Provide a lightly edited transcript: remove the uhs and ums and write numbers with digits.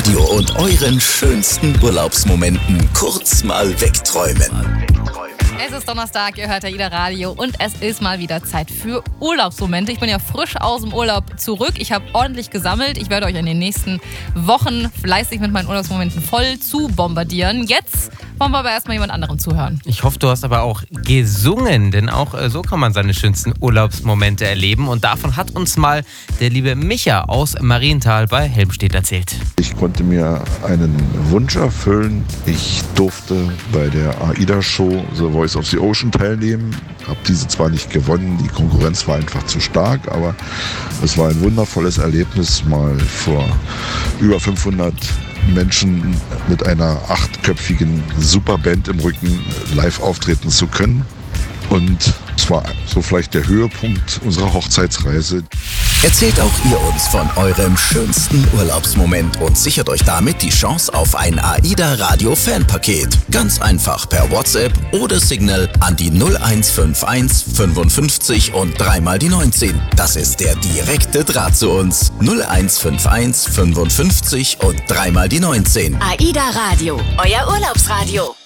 Radio und euren schönsten Urlaubsmomenten kurz mal wegträumen. Es ist Donnerstag, ihr hört AIDA Radio und es ist mal wieder Zeit für Urlaubsmomente. Ich bin ja frisch aus dem Urlaub zurück. Ich habe ordentlich gesammelt. Ich werde euch in den nächsten Wochen fleißig mit meinen Urlaubsmomenten voll zu bombardieren. Jetzt wollen wir aber erstmal jemand anderem zuhören. Ich hoffe, du hast aber auch gesungen, denn auch so kann man seine schönsten Urlaubsmomente erleben. Und davon hat uns mal der liebe Micha aus Marienthal bei Helmstedt erzählt. Ich konnte mir einen Wunsch erfüllen. Ich durfte bei der AIDA-Show The Voice of the Ocean teilnehmen. Habe diese zwar nicht gewonnen, die Konkurrenz war einfach zu stark, aber es war ein wundervolles Erlebnis, mal vor über 500 Menschen mit einer 8-köpfigen Superband im Rücken live auftreten zu können. Und es war so vielleicht der Höhepunkt unserer Hochzeitsreise. Erzählt auch ihr uns von eurem schönsten Urlaubsmoment und sichert euch damit die Chance auf ein AIDA Radio Fanpaket. Ganz einfach per WhatsApp oder Signal an die 0151 55 und 3 die 19. Das ist der direkte Draht zu uns. 0151 55 und 3 die 19. AIDA Radio, euer Urlaubsradio.